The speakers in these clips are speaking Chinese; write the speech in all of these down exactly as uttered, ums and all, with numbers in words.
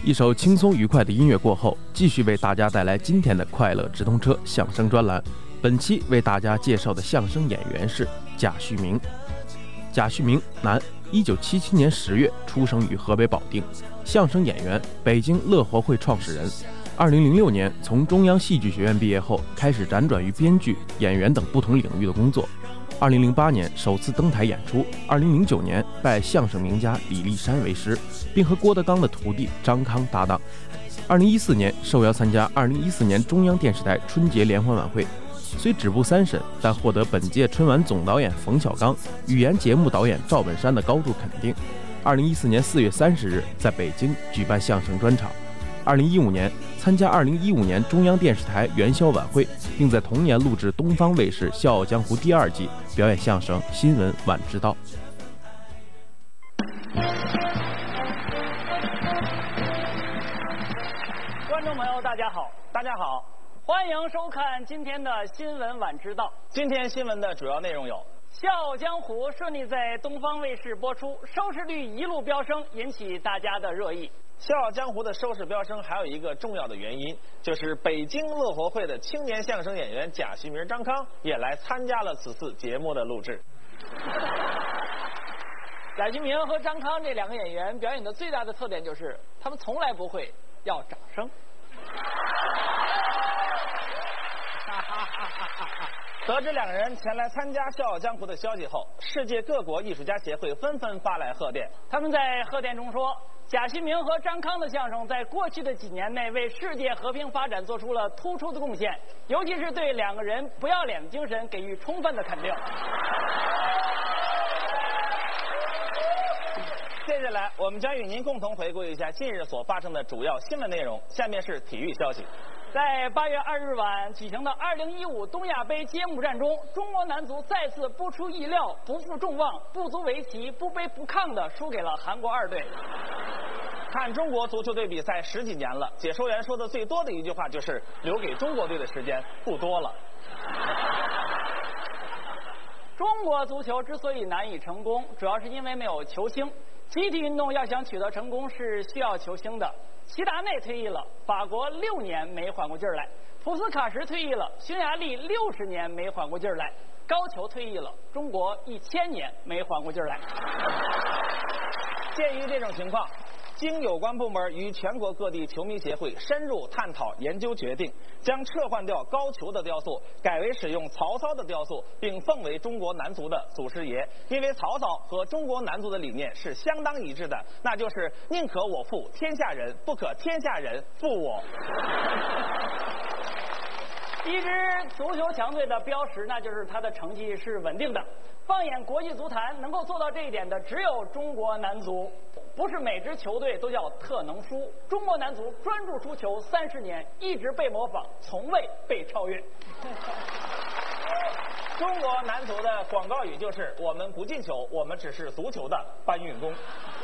一首轻松愉快的音乐过后，继续为大家带来今天的快乐直通车相声专栏。本期为大家介绍的相声演员是贾旭明。贾旭明，男，一九七七年十月出生于河北保定，相声演员，北京乐活会创始人。二零零六年从中央戏剧学院毕业后，开始辗转于编剧、演员等不同领域的工作。二零零八年首次登台演出，二零零九年拜相声名家李立山为师，并和郭德纲的徒弟张康搭档。二零一四年受邀参加二零一四年中央电视台春节联欢晚会，虽止步三审，但获得本届春晚总导演冯小刚、语言节目导演赵本山的高度肯定。二零一四年四月三十日在北京举办相声专场。二零一五年参加二零一五年中央电视台元宵晚会，并在同年录制东方卫视《笑傲江湖》第二季，表演相声《新闻晚知道》。 观众朋友，大家好， 大家好， 欢迎收看今天的《新闻晚知道》。 今天新闻的主要内容有：《 笑傲江湖》顺利在东方卫视播出，收视率一路飙升，引起大家的热议。 《笑傲江湖》的收视飙升还有一个重要的原因，就是北京乐活会的青年相声演员贾旭明、张康也来参加了此次节目的录制。 贾旭明和张康这两个演员表演的最大的特点就是，他们从来不会要掌声。 得知两人前来参加《笑傲江湖》的消息后，世界各国艺术家协会纷纷发来贺电。 他们在贺电中说，贾旭明和张康的相声在过去的几年内为世界和平发展做出了突出的贡献，尤其是对两个人不要脸的精神给予充分的肯定。 接下来，我们将与您共同回顾一下近日所发生的主要新闻内容。下面是体育消息。 在八月二日晚举行的二零一五东亚杯揭幕战中，中国男足再次不出意料、不负众望、不足为奇、不卑不亢地输给了韩国二队。 看中国足球队比赛十几年了，解说员说的最多的一句话就是留给中国队的时间不多了。 中国足球之所以难以成功，主要是因为没有球星。集体运动要想取得成功是需要球星的。齐达内退役了，法国六年没缓过劲儿来；普斯卡什退役了，匈牙利六十年没缓过劲儿来；高俅退役了，中国一千年没缓过劲儿来。 鉴于这种情况，经有关部门与全国各地球迷协会深入探讨研究，决定将撤换掉高俅的雕塑，改为使用曹操的雕塑，并奉为中国男足的祖师爷。因为曹操和中国男足的理念是相当一致的，那就是宁可我负天下人，不可天下人负我。 一支足球强队的标识，那就是它的成绩是稳定的。放眼国际足坛，能够做到这一点的只有中国男足。不是每支球队都叫特能输，中国男足专注输球三十年，一直被模仿，从未被超越。 中国男足的广告语就是“我们不进球，我们只是足球的搬运工”。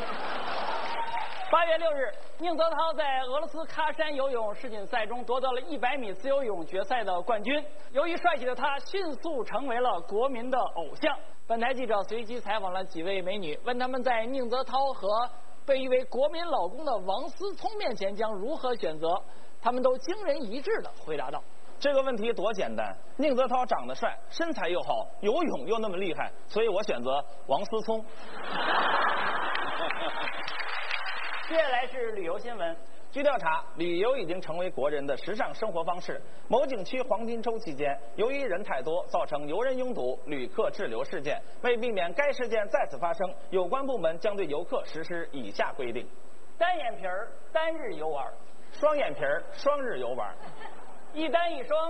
八月六日，宁泽涛在俄罗斯喀山游泳世锦赛中夺得了一百米自由泳决赛的冠军。由于帅气的他迅速成为了国民的偶像。本台记者随机采访了几位美女，问他们在宁泽涛和被誉为国民老公的王思聪面前将如何选择，他们都惊人一致地回答道： 这个问题多简单，宁泽涛长得帅，身材又好，游泳又那么厉害，所以我选择王思聪。 接下来是旅游新闻。 据调查，旅游已经成为国人的时尚生活方式。某景区黄金周期间，由于人太多，造成游人拥堵、旅客滞留事件。为避免该事件再次发生，有关部门将对游客实施以下规定： 单眼皮儿单日游玩， 双眼皮儿双日游玩， 一单一双